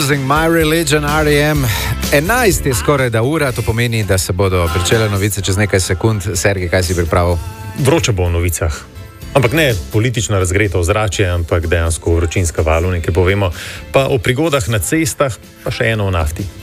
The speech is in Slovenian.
Losing My Religion, R.E.M. 11 je skoraj da ura, to pomeni, da se bodo pričele novice čez nekaj sekund. Sergej, kaj si pripravil? Vroče bo v novicah. Ampak ne politično razgreto ozračje, ampak dejansko vročinska val, nekaj povemo. Pa o prigodah na cestah, pa še eno o nafti.